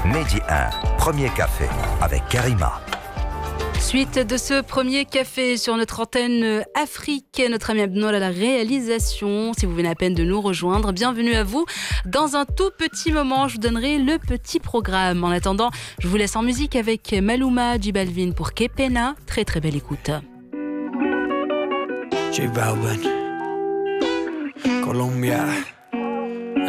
Mehdi 1, premier café avec Karima. Suite de ce premier café sur notre antenne Afrique, notre ami Abdel à la réalisation. Si vous venez à peine de nous rejoindre, bienvenue à vous. Dans un tout petit moment, je vous donnerai le petit programme. En attendant, je vous laisse en musique avec Maluma J Balvin pour Kepena. Très très belle écoute. J Balvin, Colombia.